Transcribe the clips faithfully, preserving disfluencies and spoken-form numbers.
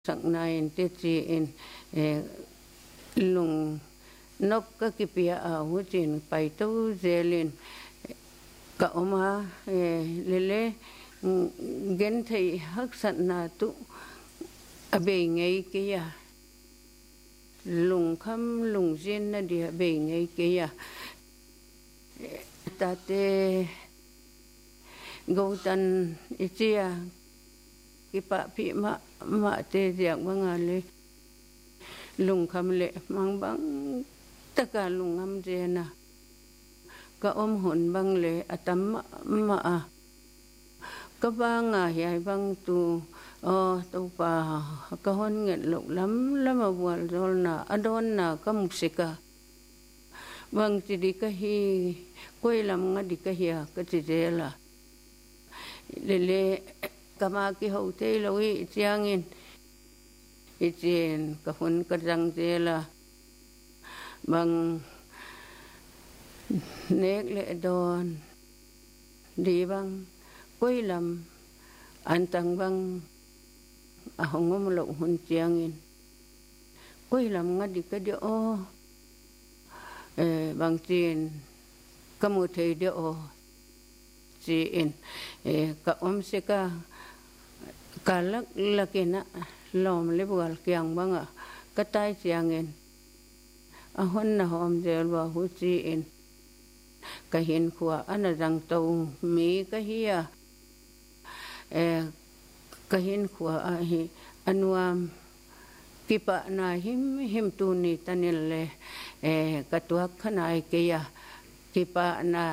sang nai te chi in lung nok ka kipia a hutin pai to zelin ka oma lele gen thei hak san na tu abe ngai ke ya lung kham lung jin na dia be ngai ke ya ta te gautan itia kipa pi ma ma te diang mangale lung kham le mang bang taka lung am jena ka om hon bang le atam ma a ka banga yai bang tu o tu pa ka hon nget lok lam lama wal rol na adon na ka musika bang ti di ka hi koi lam nga di ka hiya ka ti jela lele kama ki ho te loi chiangin ichen ka hon ka jang jela bang nek le don di bang koi lam antang bang ahongom lo hun chiangin koi lam nga di ka di o eh bang chin kamu thei de o chi in eh ka om se ka kalak lakena lom le bual kyang banga ka tai chiangin a hon na hom jel wa hu chi in ka hin khuwa ana rang to mi ka hiya eh ka hin khuwa a hi anuam kipa na him him tu ni tanil le eh ka tuak khanai ke ya kipa na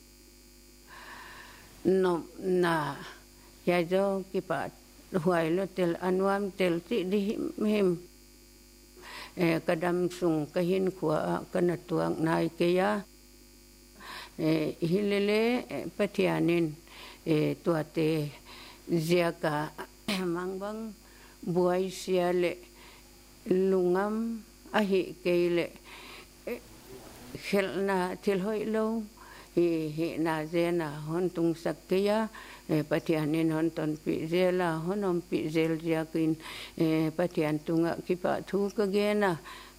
no na ya jo kipa huai lo tel anuam tel ti di him eh kadam sung ka hin khuwa kana tuak nai ke ya eh hilele pathianin eh tuate ziaka mangbang buai siale lungam ahi keile khelna thilhoi lo hi hi na zena hon tung sakya pathianin hon ton pi zela honom pi zel jakin pathian tunga kipa thu ka gena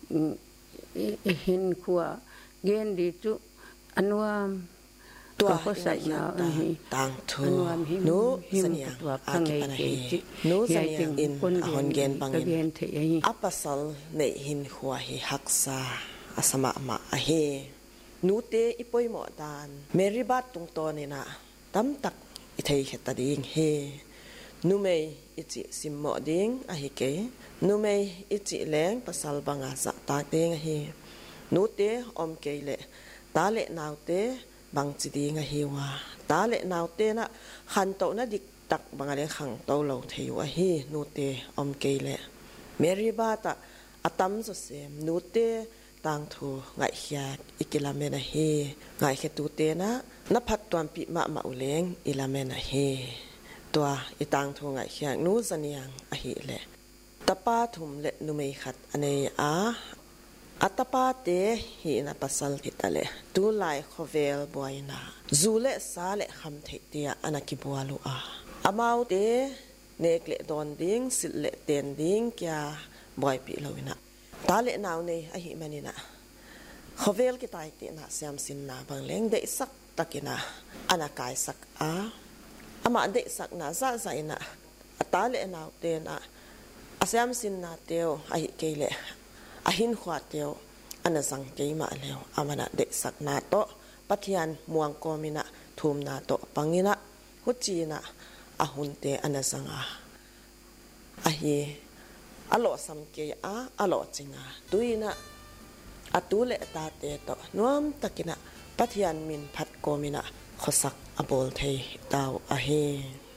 hin khuwa gen di chu anuam tua ko sa na tang thu nu sania a ki pana hi nu sania in hon gen bangin apasal ne hin khuwa hi haksa asama ma a he nu te ipoi mo dan meribat tung to ni na tam tak i thei kheta ding he nu mei ichi simmo ding a hi ke nu mei ichi leng pasal banga sa ta ding a hi nu te om ke le ta le naw te bang chi ding a hi wa ta le naw te na khan to na dik tak banga le khang to lo thei wa hi nu te om ke le meribata atam so sem nu te tang thu ngai hia ikilamena he ngai khe tu te na na phat tuam pi ma ma uleng ilamena he tua itang thu ngai hia nu zaniang a hi le tapa thum le nu mei khat ane a atapa te hi na pasal kitale tu lai khovel boina zule sa le kham thei te anaki bualu a amau te nek le don ding sil le ten ding kya boy pi loina ta le naw nei a hi manina khovel ki tai te na siam sin na bang leng de sak takina ana kai sak a ama de sak na za za ina ata le naw te na asiam sin na teo a hi ke le a hin khwa teo ana sang ke ma leo amana de sak na to pathian muang ko mina thum na to pangina huchi na a hun te ana sanga a hi alo sam ke a alo chinga tuina atule ta te to nuam takina pathian min phat ko mina khosak abol thei taw a he